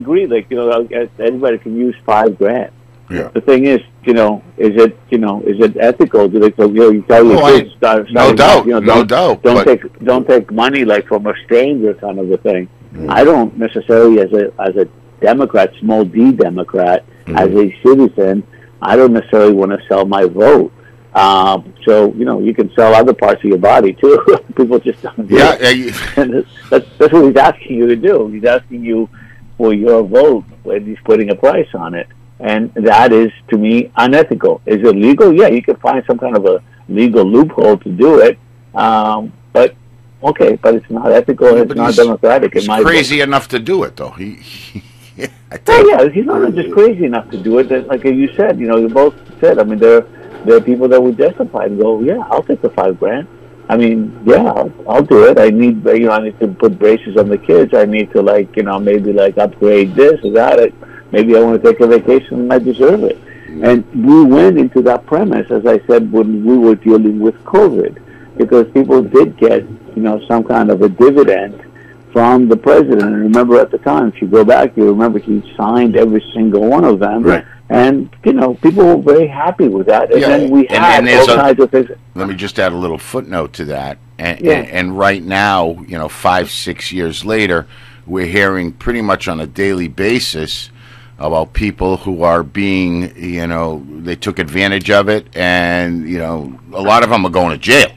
agree. Like, anybody can use $5,000. Yeah. The thing is, is it ethical? Do they, you tell your kids, no doubt, no doubt. Don't take money like from a stranger, kind of a thing. I don't necessarily, as a Democrat, small D Democrat, as a citizen, I don't necessarily want to sell my vote. So you can sell other parts of your body too. People just don't do it. And that's what he's asking you to do. He's asking you for your vote when he's putting a price on it. And that is, to me, unethical. Is it legal? Yeah, you can find some kind of a legal loophole to do it. But it's not ethical and it's not democratic. He's crazy enough to do it, though. He's not just crazy enough to do it. Like you said, you both said. I mean, there are people that would justify and go, yeah, I'll take the $5,000. I mean, yeah, I'll do it. I need to put braces on the kids. I need to maybe upgrade this or that. Maybe I want to take a vacation and I deserve it. And we went into that premise, as I said, when we were dealing with COVID, because people did get, some kind of a dividend from the president. And remember at the time, if you go back, you remember he signed every single one of them. Right. And, people were very happy with that. And then we had all kinds of things. Let me just add a little footnote to that. And right now, 5-6 years later, we're hearing pretty much on a daily basis about people who are being, they took advantage of it, and, a lot of them are going to jail.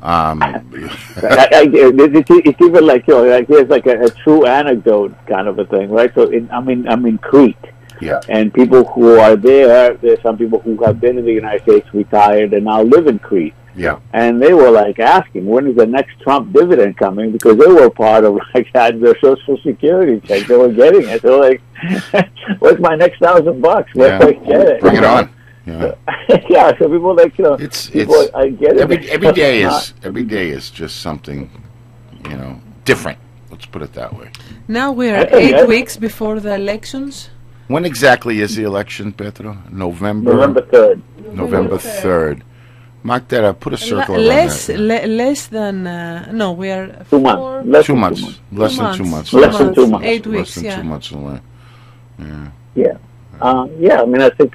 It's even here's a true anecdote kind of a thing, right? So I'm in Crete. Yeah. And people who are there's some people who have been in the United States, retired, and now live in Crete. Yeah. And they were asking, when is the next Trump dividend coming? Because they were part of had their Social Security check. They were getting it. They were like, where's my next $1,000? Where do I get it? Bring it on. Yeah. Yeah. So people I get it. Every day is just something, different. Let's put it that way. Now we are 8 weeks before the elections. When exactly is the election, Pedro? November 3rd. November 3rd. Mark that up. Put a circle around that. Less than we are 2 months. Less than 2 months. Less than 2 months. 8 weeks. Less than 2 months away. Yeah. I mean, I think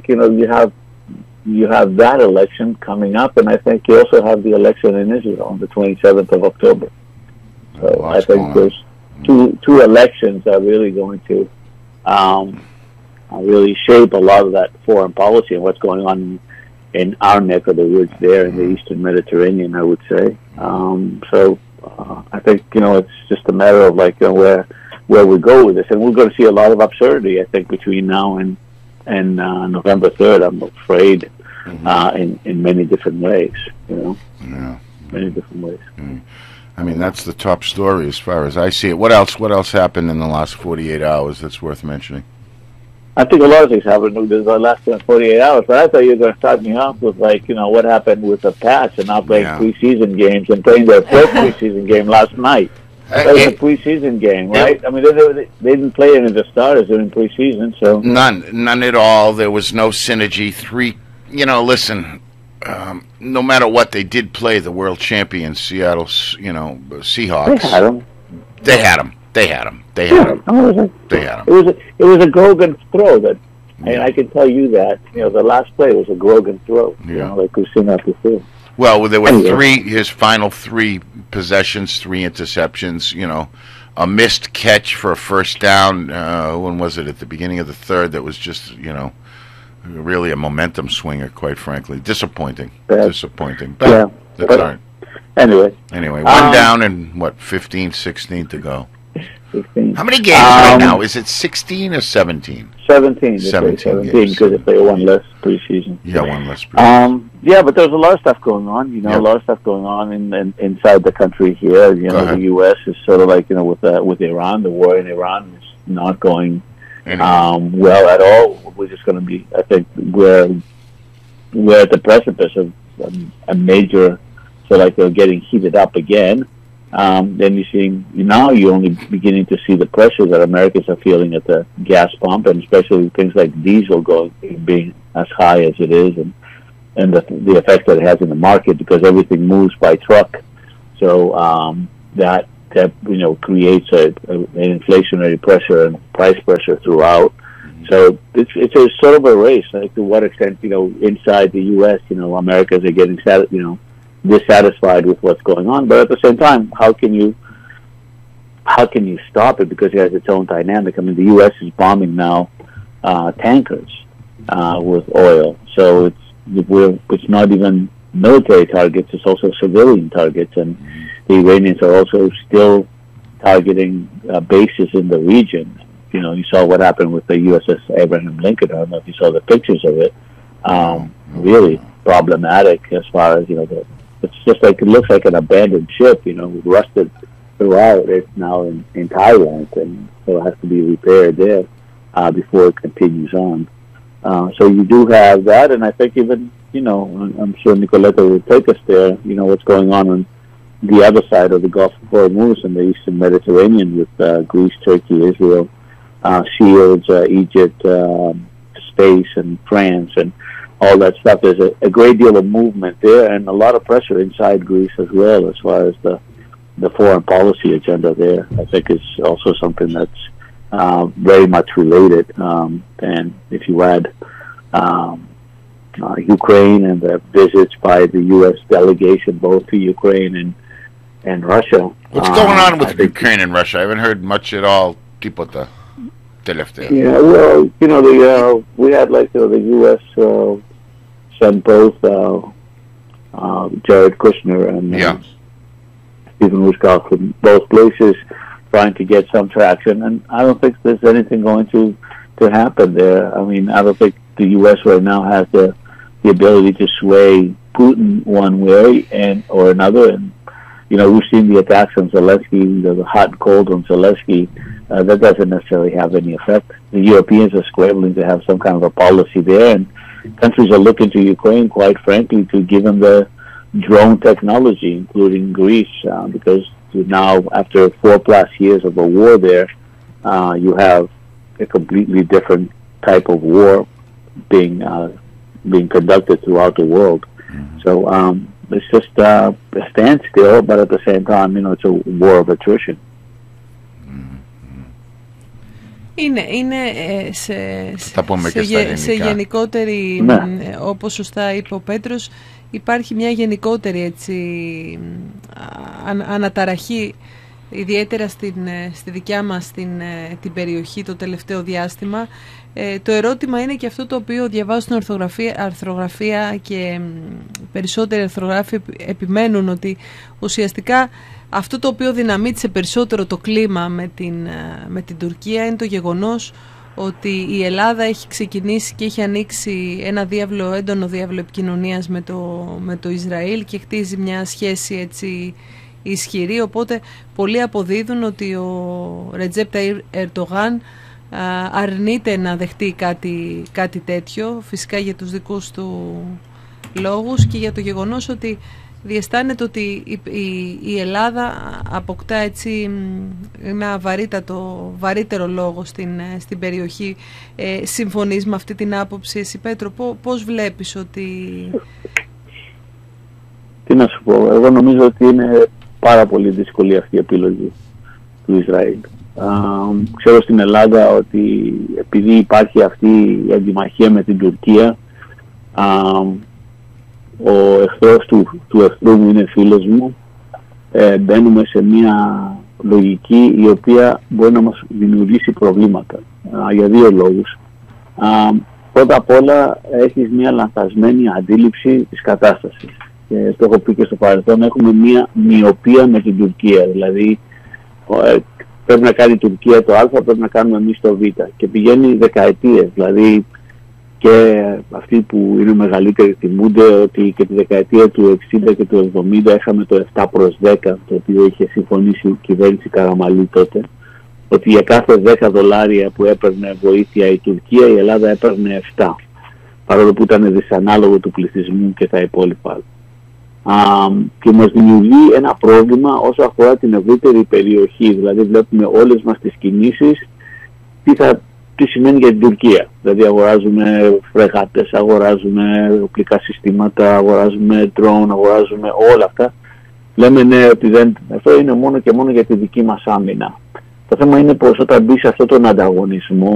you have that election coming up, and I think you also have the election in Israel on the 27th of October. So I think there's two elections that are really going to really shape a lot of that foreign policy and what's going on in our neck of the woods there in the Eastern Mediterranean, I would say. So I think, it's just a matter of where we go with this. And we're going to see a lot of absurdity, I think, between now and November 3rd, I'm afraid, in many different ways, Yeah. Many different ways. I mean, that's the top story as far as I see it. What else happened in the last 48 hours that's worth mentioning? I think a lot of things happened in the last 48 hours, but I thought you were going to start me off with, what happened with the Pats and not playing preseason games and playing their first preseason game last night. That was a preseason game, right? I mean, they didn't play any of the starters during preseason, so... None at all. There was no synergy. Listen, no matter what, they did play the world champions, Seattle, Seahawks. They had them. They had them. It was a Grogan throw and I can tell you that, the last play was a Grogan throw, like we've seen that before. Well, there were his final 3 possessions, 3 interceptions, a missed catch for a first down. When was it? At the beginning of the 3rd, that was just, really a momentum swinger, quite frankly. Disappointing. Disappointing. But yeah. That's all right. Anyway, 1 down and, 15, 16 to go. 16. How many games right now? Is it 16 or 17? 17. 17 because if they won less preseason. Yeah, one less preseason. But there's a lot of stuff going on. A lot of stuff going on inside the country here. The U.S. is sort of with Iran. The war in Iran is not going well at all. We're just going to be. I think we're at the precipice of a major. So they're getting heated up again. Then you're only beginning to see the pressure that Americans are feeling at the gas pump, and especially things like diesel being as high as it is, and the effect that it has in the market because everything moves by truck. So that that creates an inflationary pressure and price pressure throughout. So it's a sort of a race, like to what extent inside the U.S. Americans are getting dissatisfied with what's going on, but at the same time, how can you stop it, because it has its own dynamic? I mean, the U.S. is bombing now tankers with oil, so it's not even military targets; it's also civilian targets, and the Iranians are also still targeting bases in the region. You saw what happened with the USS Abraham Lincoln. I don't know if you saw the pictures of it. Really problematic as far as it's just like, it looks like an abandoned ship. Rusted throughout. It's now in Thailand, and so it has to be repaired there before it continues on. So you do have that, and I think even I'm sure Nicoletta will take us there. What's going on the other side of the Gulf of Hormuz in the Eastern Mediterranean with Greece, Turkey, Israel, shields, Egypt, space, and France, and all that stuff. There's a great deal of movement there, and a lot of pressure inside Greece as well, as far as the foreign policy agenda there. I think is also something that's very much related. And if you add Ukraine and the visits by the U.S. delegation both to Ukraine and Russia. What's going on with Ukraine and Russia? I haven't heard much at all. Yeah, well, we had the U.S. sent both Jared Kushner and Stephen Wishkov from both places, trying to get some traction, and I don't think there's anything going to happen there. I mean, I don't think the U.S. right now has the ability to sway Putin one way or another, and we've seen the attacks on Zelensky, the hot and cold on Zelensky. That doesn't necessarily have any effect. The Europeans are scrambling to have some kind of a policy there, and countries are looking to Ukraine, quite frankly, to give them the drone technology, including Greece, because now, after 4+ years of a war there, you have a completely different type of war being conducted throughout the world. So it's just a standstill, but at the same time, it's a war of attrition. Είναι σε γενικότερη, όπως σωστά είπε ο Πέτρος, υπάρχει μια γενικότερη αναταραχή, ιδιαίτερα στη δικιά μας την περιοχή το τελευταίο διάστημα. Το ερώτημα είναι και αυτό το οποίο διαβάζω στην αρθρογραφία, και περισσότεροι αρθρογράφοι επιμένουν ότι ουσιαστικά αυτό το οποίο δυναμίτησε περισσότερο το κλίμα με την Τουρκία είναι το γεγονός ότι η Ελλάδα έχει ξεκινήσει και έχει ανοίξει ένα έντονο διάβλο επικοινωνίας με το Ισραήλ και χτίζει μια σχέση ισχυρή, οπότε πολλοί αποδίδουν ότι ο Ρετζέπ Ταΐπ Ερντογάν αρνείται να δεχτεί κάτι τέτοιο, φυσικά για τους δικούς του λόγους και για το γεγονός ότι διαισθάνεται ότι η Ελλάδα αποκτά ένα βαρύτερο λόγο στην περιοχή. Συμφωνείς με αυτή την άποψη εσύ, Πέτρο? Πώς βλέπεις ότι... Τι να σου πω, εγώ νομίζω ότι είναι πάρα πολύ δύσκολη αυτή η επιλογή του Ισραήλ. Ξέρω στην Ελλάδα ότι επειδή υπάρχει αυτή η αντιμαχία με την Τουρκία, ο εχθρός του εχθρού μου είναι φίλος μου, μπαίνουμε σε μια λογική η οποία μπορεί να μας δημιουργήσει προβλήματα για δύο λόγους. Πρώτα απ' όλα έχεις μια λανθασμένη αντίληψη της κατάστασης, και το έχω πει και στο παρελθόν, έχουμε μια μοιοπία με την Τουρκία, δηλαδή πρέπει να κάνει η Τουρκία το Α, πρέπει να κάνουμε εμείς το Β, και πηγαίνει δεκαετίες. Δηλαδή και αυτοί που είναι μεγαλύτεροι θυμούνται ότι και τη δεκαετία του 60 και του 70 είχαμε το 7/10, το οποίο είχε συμφωνήσει η κυβέρνηση Καραμαλή τότε, ότι για κάθε $10 που έπαιρνε βοήθεια η Τουρκία, η Ελλάδα έπαιρνε 7, παρόλο που ήταν δυσανάλογο του πληθυσμού και τα υπόλοιπα. Και μας δημιουργεί ένα πρόβλημα όσο αφορά την ευρύτερη περιοχή, δηλαδή βλέπουμε όλες μας τις κινήσεις, τι σημαίνει για την Τουρκία. Δηλαδή αγοράζουμε φρεγάτες, αγοράζουμε οπλικά συστήματα, αγοράζουμε drone, αγοράζουμε όλα αυτά λέμε ναι ότι αυτό είναι μόνο και μόνο για τη δική μας άμυνα. Το θέμα είναι πως όταν μπει σε αυτόν τον ανταγωνισμό